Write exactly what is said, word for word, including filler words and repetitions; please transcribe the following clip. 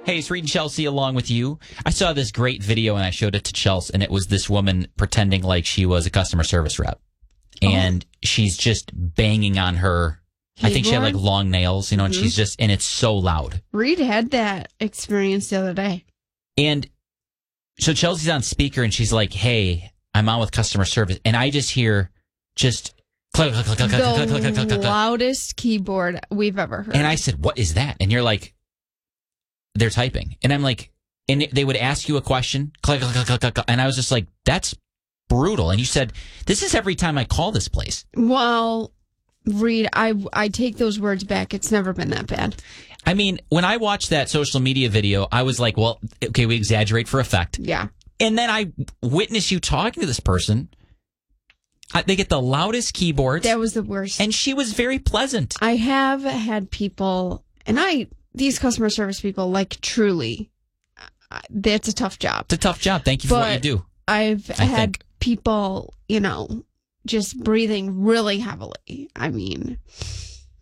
Hey, it's Reed and Chelsea along with you. I saw this great video and I showed it to Chelsea, and it was this woman pretending like she was a customer service rep. And oh. she's just banging on her. Keyboard? I think she had like long nails, you know, and mm-hmm. she's just, and it's so loud. Reed had that experience the other day. And so Chelsea's on speaker and she's like, hey, I'm on with customer service. And I just hear just click, click, click, click, the click, click, click, click, click, loudest keyboard we've ever heard. And I said, what is that? And you're like, they're typing. And I'm like, and they would ask you a question, click, click, click, click, click, and I was just like, that's brutal. And you said, this is every time I call this place. Well, Reed, I, I take those words back. It's never been that bad. I mean, when I watched that social media video, I was like, well, okay, we exaggerate for effect. Yeah. And then I witnessed you talking to this person. I, they get the loudest keyboards. That was the worst. And she was very pleasant. I have had people, and I... These customer service people, like, truly, that's a tough job. It's a tough job. Thank you for but what you do. I've I had think. people, you know, just breathing really heavily. I mean,